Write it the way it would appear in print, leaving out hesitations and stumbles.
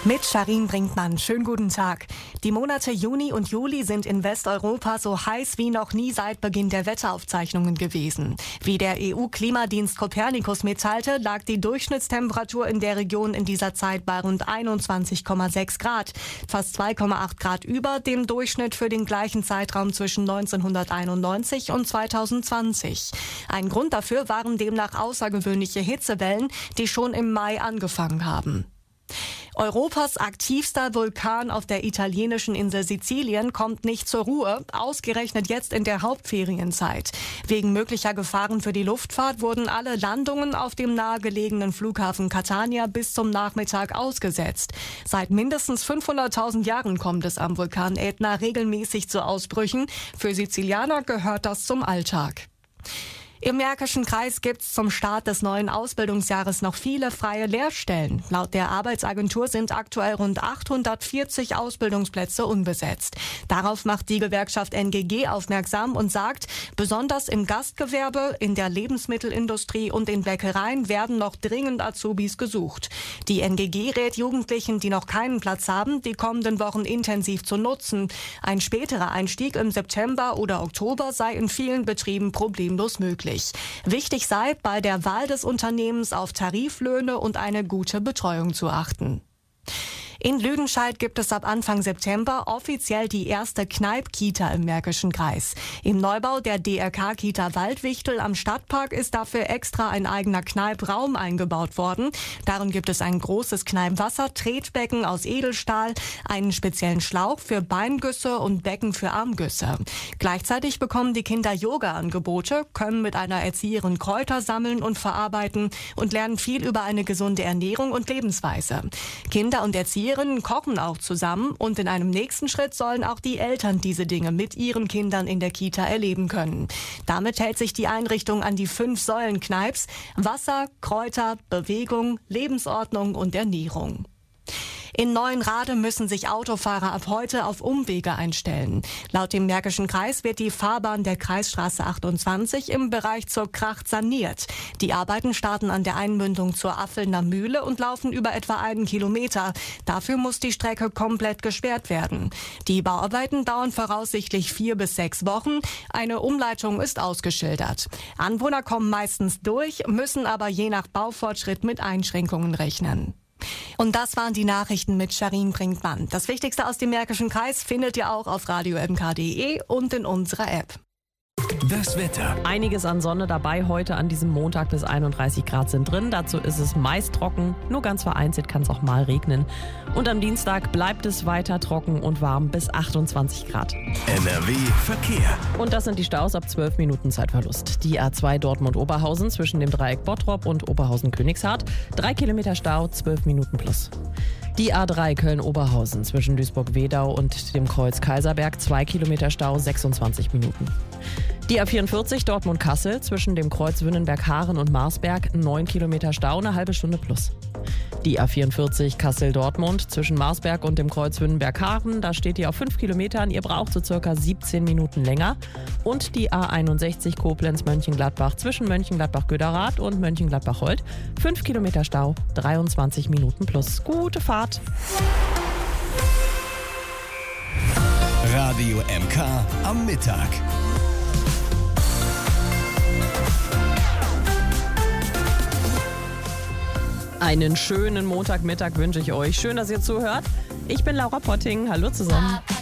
Mit Sharin Brinkmann. Schönen guten Tag. Die Monate Juni und Juli sind in Westeuropa so heiß wie noch nie seit Beginn der Wetteraufzeichnungen gewesen. Wie der EU-Klimadienst Copernicus mitteilte, lag die Durchschnittstemperatur in der Region in dieser Zeit bei rund 21,6 Grad. Fast 2,8 Grad über dem Durchschnitt für den gleichen Zeitraum zwischen 1991 und 2020. Ein Grund dafür waren demnach außergewöhnliche Hitzewellen, die schon im Mai angefangen haben. Europas aktivster Vulkan auf der italienischen Insel Sizilien kommt nicht zur Ruhe, ausgerechnet jetzt in der Hauptferienzeit. Wegen möglicher Gefahren für die Luftfahrt wurden alle Landungen auf dem nahegelegenen Flughafen Catania bis zum Nachmittag ausgesetzt. Seit mindestens 500.000 Jahren kommt es am Vulkan Ätna regelmäßig zu Ausbrüchen. Für Sizilianer gehört das zum Alltag. Im Märkischen Kreis gibt es zum Start des neuen Ausbildungsjahres noch viele freie Lehrstellen. Laut der Arbeitsagentur sind aktuell rund 840 Ausbildungsplätze unbesetzt. Darauf macht die Gewerkschaft NGG aufmerksam und sagt, besonders im Gastgewerbe, in der Lebensmittelindustrie und in Bäckereien werden noch dringend Azubis gesucht. Die NGG rät Jugendlichen, die noch keinen Platz haben, die kommenden Wochen intensiv zu nutzen. Ein späterer Einstieg im September oder Oktober sei in vielen Betrieben problemlos möglich. Wichtig sei, bei der Wahl des Unternehmens auf Tariflöhne und eine gute Betreuung zu achten. In Lüdenscheid gibt es ab Anfang September offiziell die erste Kneipp-Kita im Märkischen Kreis. Im Neubau der DRK-Kita Waldwichtel am Stadtpark ist dafür extra ein eigener Kneipp-Raum eingebaut worden. Darin gibt es ein großes Kneipp-Wasser, Tretbecken aus Edelstahl, einen speziellen Schlauch für Beingüsse und Becken für Armgüsse. Gleichzeitig bekommen die Kinder Yoga-Angebote, können mit einer Erzieherin Kräuter sammeln und verarbeiten und lernen viel über eine gesunde Ernährung und Lebensweise. Kinder und Erzieherinnen kochen auch zusammen und in einem nächsten Schritt sollen auch die Eltern diese Dinge mit ihren Kindern in der Kita erleben können. Damit hält sich die Einrichtung an die 5 Säulen Kneips: Wasser, Kräuter, Bewegung, Lebensordnung und Ernährung. In Neuenrade müssen sich Autofahrer ab heute auf Umwege einstellen. Laut dem Märkischen Kreis wird die Fahrbahn der Kreisstraße 28 im Bereich zur Kracht saniert. Die Arbeiten starten an der Einmündung zur Affelner Mühle und laufen über etwa 1 Kilometer. Dafür muss die Strecke komplett gesperrt werden. Die Bauarbeiten dauern voraussichtlich 4 bis 6 Wochen. Eine Umleitung ist ausgeschildert. Anwohner kommen meistens durch, müssen aber je nach Baufortschritt mit Einschränkungen rechnen. Und das waren die Nachrichten mit Sharin Brinkmann. Das Wichtigste aus dem Märkischen Kreis findet ihr auch auf radio-mk.de und in unserer App. Das Wetter. Einiges an Sonne dabei heute an diesem Montag, bis 31 Grad sind drin. Dazu ist es meist trocken, nur ganz vereinzelt kann es auch mal regnen. Und am Dienstag bleibt es weiter trocken und warm bis 28 Grad. NRW Verkehr. Und das sind die Staus ab 12 Minuten Zeitverlust. Die A2 Dortmund-Oberhausen zwischen dem Dreieck Bottrop und Oberhausen-Königshardt. 3 Kilometer Stau, 12 Minuten plus. Die A3 Köln-Oberhausen zwischen Duisburg-Wedau und dem Kreuz Kaiserberg, 2 Kilometer Stau, 26 Minuten. Die A44 Dortmund-Kassel zwischen dem Kreuz Wünnenberg-Haaren und Marsberg, 9 Kilometer Stau, eine halbe Stunde plus. Die A44 Kassel-Dortmund zwischen Marsberg und dem Kreuz Wünnenberg-Haaren, da steht die auf 5 Kilometern, ihr braucht so circa 17 Minuten länger. Und die A61 Koblenz-Mönchengladbach zwischen Mönchengladbach-Göderath und Mönchengladbach-Holt, 5 Kilometer Stau, 23 Minuten plus. Gute Fahrt! Radio MK am Mittag. Einen schönen Montagmittag wünsche ich euch. Schön, dass ihr zuhört. Ich bin Laura Potting. Hallo zusammen.